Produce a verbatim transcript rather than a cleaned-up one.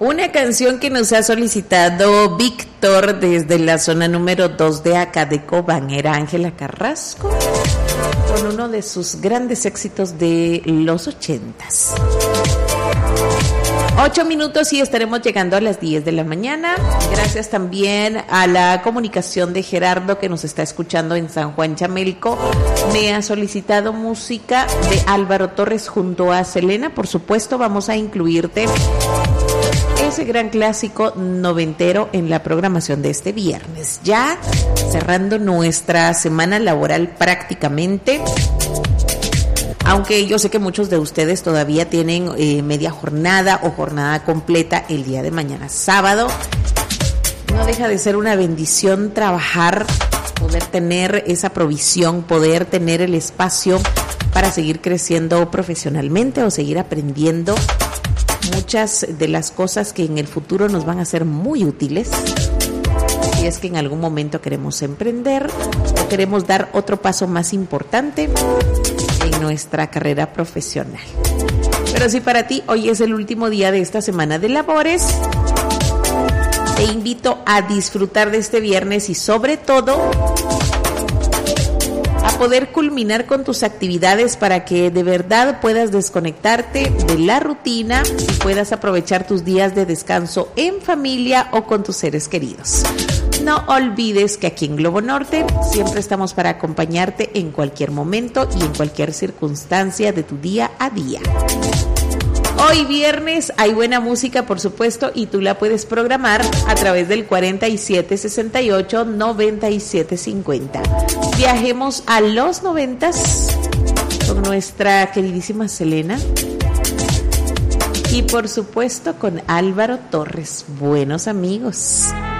Una canción que nos ha solicitado Víctor desde la zona número dos de acá de Cobán, era Ángela Carrasco, con uno de sus grandes éxitos de los ochentas. Ocho minutos y estaremos llegando a las diez de la mañana. Gracias también a la comunicación de Gerardo, que nos está escuchando en San Juan Chamelco. Me ha solicitado música de Álvaro Torres junto a Selena. Por supuesto, vamos a incluirte ese gran clásico noventero en la programación de este viernes. Ya cerrando nuestra semana laboral prácticamente. Aunque yo sé que muchos de ustedes todavía tienen eh, media jornada o jornada completa el día de mañana, sábado. No deja de ser una bendición trabajar, poder tener esa provisión, poder tener el espacio para seguir creciendo profesionalmente o seguir aprendiendo muchas de las cosas que en el futuro nos van a ser muy útiles. Si es que en algún momento queremos emprender o queremos dar otro paso más importante en nuestra carrera profesional. Pero si para ti hoy es el último día de esta semana de labores, te invito a disfrutar de este viernes y sobre todo a poder culminar con tus actividades para que de verdad puedas desconectarte de la rutina y puedas aprovechar tus días de descanso en familia o con tus seres queridos. No olvides que aquí en Globo Norte siempre estamos para acompañarte en cualquier momento y en cualquier circunstancia de tu día a día. Hoy viernes hay buena música, por supuesto, y tú la puedes programar a través del cuarenta y siete sesenta y ocho noventa y siete cincuenta. Viajemos a los noventas con nuestra queridísima Selena y por supuesto con Álvaro Torres. Buenos amigos.